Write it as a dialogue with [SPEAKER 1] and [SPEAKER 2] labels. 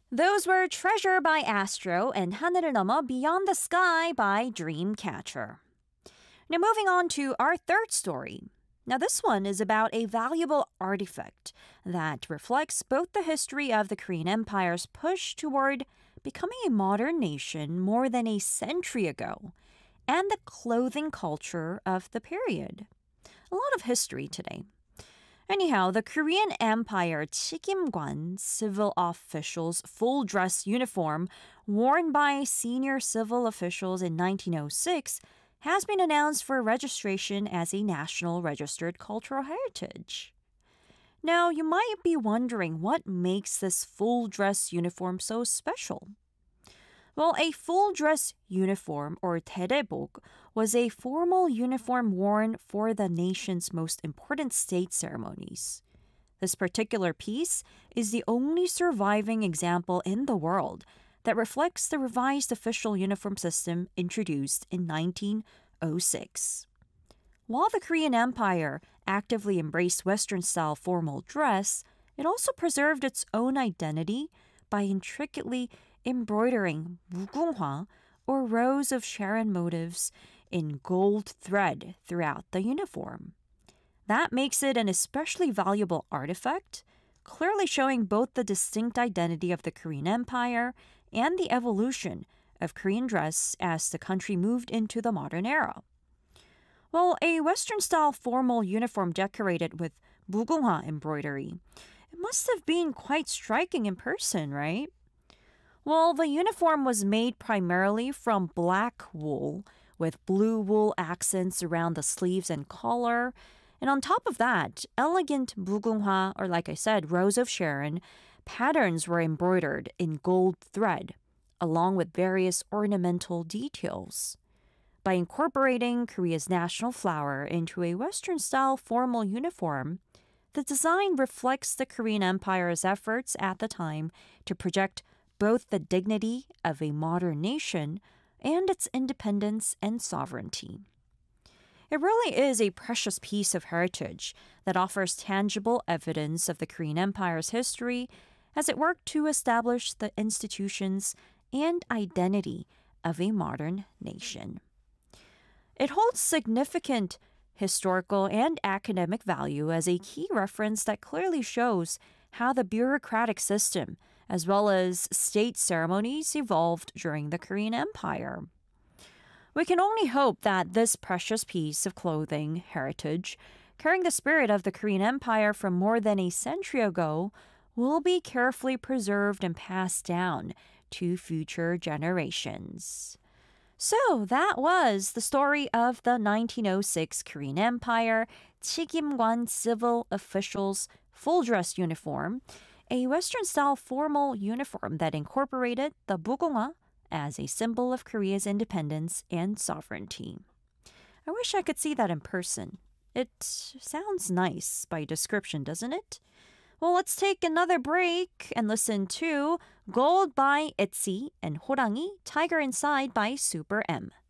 [SPEAKER 1] Those were Treasure by Astro and 하늘을 넘어 Beyond the Sky by Dreamcatcher. Now, moving on to our third story. Now, this one is about a valuable artifact that reflects both the history of the Korean Empire's push toward becoming a modern nation more than a century ago and the clothing culture of the period. A lot of history today. Anyhow, the Korean Empire Chikimgwan civil officials' full dress uniform worn by senior civil officials in 1906 has been announced for registration as a National Registered Cultural Heritage. Now, you might be wondering what makes this full dress uniform so special. Well, a full dress uniform, or 대대복, was a formal uniform worn for the nation's most important state ceremonies. This particular piece is the only surviving example in the world that reflects the revised official uniform system introduced in 1906. While the Korean Empire actively embraced Western-style formal dress, it also preserved its own identity by intricately embroidering 무궁화, or rows of Sharon motifs, in gold thread throughout the uniform. That makes it an especially valuable artifact, clearly showing both the distinct identity of the Korean Empire and the evolution of Korean dress as the country moved into the modern era. Well, a Western-style formal uniform decorated with 무궁화 embroidery, it must have been quite striking in person, right? Well, the uniform was made primarily from black wool with blue wool accents around the sleeves and collar. And on top of that, elegant 무궁화, or like I said, Rose of Sharon, patterns were embroidered in gold thread, along with various ornamental details. By incorporating Korea's national flower into a Western-style formal uniform, the design reflects the Korean Empire's efforts at the time to project both the dignity of a modern nation and its independence and sovereignty. It really is a precious piece of heritage that offers tangible evidence of the Korean Empire's history as it worked to establish the institutions and identity of a modern nation. It holds significant historical and academic value as a key reference that clearly shows how the bureaucratic system, as well as state ceremonies, evolved during the Korean Empire. We can only hope that this precious piece of clothing heritage, carrying the spirit of the Korean Empire from more than a century ago, will be carefully preserved and passed down to future generations. So that was the story of the 1906 Korean Empire Chikimgwan civil officials' full dress uniform, a Western-style formal uniform that incorporated the 무궁화 as a symbol of Korea's independence and sovereignty. I wish I could see that in person. It sounds nice by description, doesn't it? Well, let's take another break and listen to Gold by ITZY and 호랑이 Tiger Inside by Super M.